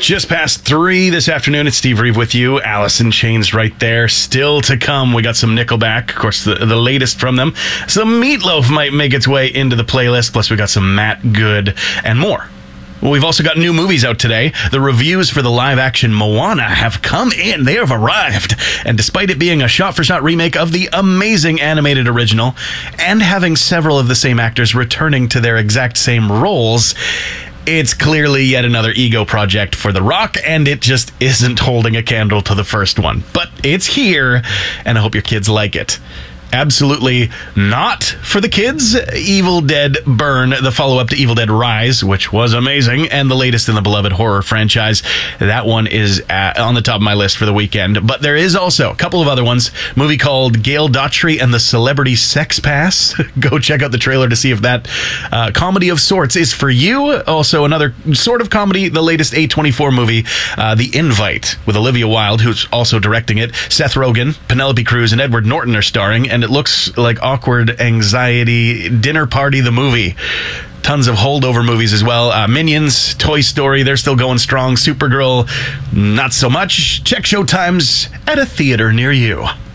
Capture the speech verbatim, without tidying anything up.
Just past three this afternoon. It's Steve Reeve with you. Alice in Chains right there. Still to come. We got some Nickelback, of course, the, the latest from them. Some Meatloaf might make its way into the playlist. Plus, we got some Matt Good and more. Well, we've also got new movies out today. The reviews for the live-action Moana have come in. They have arrived. And despite it being a shot-for-shot remake of the amazing animated original and having several of the same actors returning to their exact same roles, it's clearly yet another ego project for The Rock, and it just isn't holding a candle to the first one. But it's here, and I hope your kids like it. Absolutely not for the kids. Evil Dead Burn, the follow-up to Evil Dead Rise, which was amazing, and the latest in the beloved horror franchise. That one is uh, on the top of my list for the weekend. But there is also a couple of other ones. A movie called Gail Daughtry and the Celebrity Sex Pass. Go check out the trailer to see if that uh, comedy of sorts is for you. Also, another sort of comedy, the latest A twenty-four movie, uh, The Invite, with Olivia Wilde, who's also directing it. Seth Rogen, Penelope Cruz, and Edward Norton are starring, and it looks like Awkward Anxiety Dinner Party the movie. Tons of holdover movies as well. Uh, Minions, Toy Story, they're still going strong. Supergirl, not so much. Check showtimes at a theater near you.